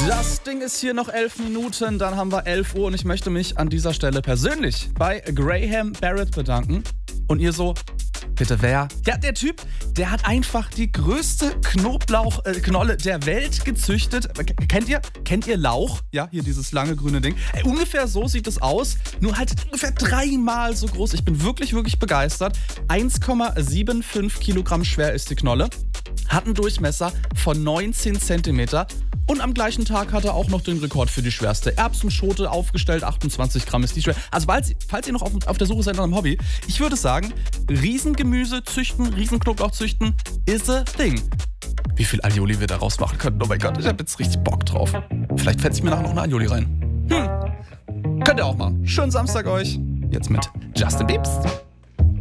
Das Ding ist hier noch 11 Minuten, dann haben wir 11 Uhr und ich möchte mich an dieser Stelle persönlich bei Graham Barrett bedanken. Und ihr so, bitte wer? Ja, der Typ, der hat einfach die größte Knoblauchknolle der Welt gezüchtet. Kennt ihr Lauch? Ja, hier dieses lange grüne Ding. Ungefähr so sieht es aus, nur halt ungefähr 3-mal so groß. Ich bin wirklich, wirklich begeistert. 1,75 Kilogramm schwer ist die Knolle. Hat einen Durchmesser von 19 Zentimeter. Und am gleichen Tag hat er auch noch den Rekord für die schwerste Erbsenschote aufgestellt. 28 Gramm ist die schwer. Also falls ihr noch auf der Suche seid nach einem Hobby, ich würde sagen, Riesengemüse züchten, Riesenknoblauch züchten is a thing. Wie viel Aioli wir daraus machen können, oh mein Gott, ich habe jetzt richtig Bock drauf. Vielleicht fetze ich mir nachher noch eine Aioli rein. Könnt ihr auch machen. Schönen Samstag euch. Jetzt mit Justin Biebs.